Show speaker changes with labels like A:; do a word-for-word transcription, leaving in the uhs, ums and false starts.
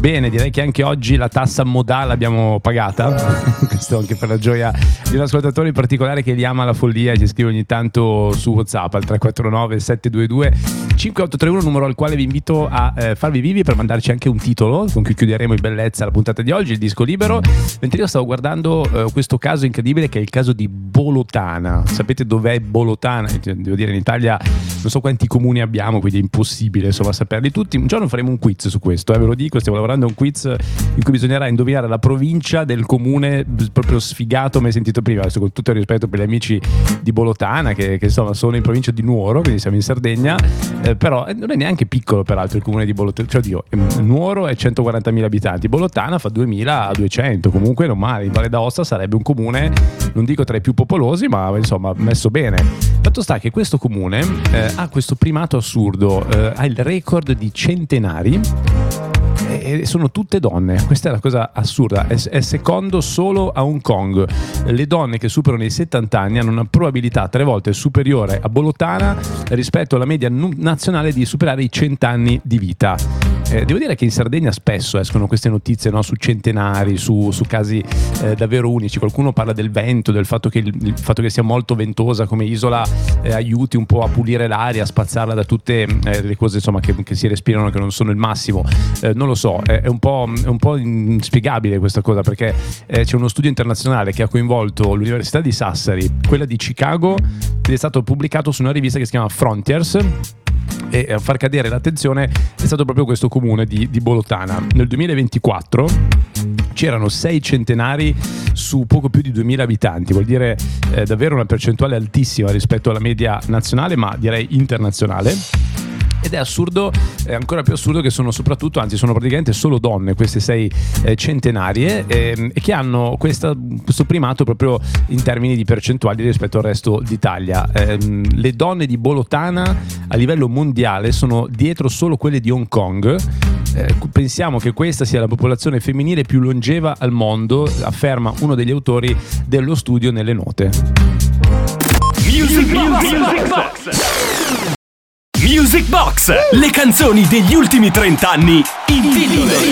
A: Bene, direi che anche oggi la tassa modale l'abbiamo pagata. Questo anche per la gioia di un ascoltatore in particolare che li ama la follia e ci scrive ogni tanto su WhatsApp al tre quattro nove sette due due cinque otto tre uno, numero al quale vi invito a eh, farvi vivi per mandarci anche un titolo con cui chiuderemo in bellezza la puntata di oggi, il disco libero. Mentre io stavo guardando eh, questo caso incredibile che è il caso di Bolotana. Sapete dov'è Bolotana? Devo dire, in Italia non so quanti comuni abbiamo, quindi è impossibile insomma saperli tutti. Un giorno faremo un quiz su questo, eh, ve lo dico, stiamo lavorando a un quiz in cui bisognerà indovinare la provincia del comune proprio sfigato mai sentito prima. Adesso, con tutto il rispetto per gli amici di Bolotana che, che insomma sono in provincia di Nuoro, quindi siamo in Sardegna, eh, però non è neanche piccolo peraltro il comune di Bolotana, cioè oddio, Nuoro è centoquarantamila abitanti, Bolotana fa duemiladuecento, comunque non male. In Valle d'Aosta sarebbe un comune, non dico tra i più popolosi, ma insomma messo bene. Fatto sta che questo comune eh, ha questo primato assurdo, eh, ha il record di centenari e sono tutte donne. Questa è la cosa assurda, è, è secondo solo a Hong Kong. Le donne che superano i settanta anni hanno una probabilità tre volte superiore a Bolotana rispetto alla media nazionale di superare i cento anni di vita. Eh, devo dire che in Sardegna spesso escono queste notizie, no, su centenari, su, su casi eh, davvero unici. Qualcuno parla del vento, del fatto che il, il fatto che sia molto ventosa come isola eh, aiuti un po' a pulire l'aria, a spazzarla da tutte eh, le cose insomma che, che si respirano, che non sono il massimo. Eh, non lo so, è, è, un po', è un po' inspiegabile questa cosa, perché eh, c'è uno studio internazionale che ha coinvolto l'Università di Sassari, quella di Chicago, ed è stato pubblicato su una rivista che si chiama Frontiers. E a far cadere l'attenzione è stato proprio questo comune di, di Bolotana. Nel duemilaventiquattro c'erano sei centenari su poco più di duemila abitanti, vuol dire eh, davvero una percentuale altissima rispetto alla media nazionale, ma direi internazionale. Ed è assurdo, è ancora più assurdo che sono soprattutto, anzi sono praticamente solo donne, queste sei eh, centenarie, eh, e che hanno questa, questo primato proprio in termini di percentuali rispetto al resto d'Italia. Eh, le donne di Bolotana a livello mondiale sono dietro solo quelle di Hong Kong. Eh, pensiamo che questa sia la popolazione femminile più longeva al mondo, afferma uno degli autori dello studio nelle note.
B: Music Box! Music Box! Music Box, le canzoni degli ultimi trent'anni in video.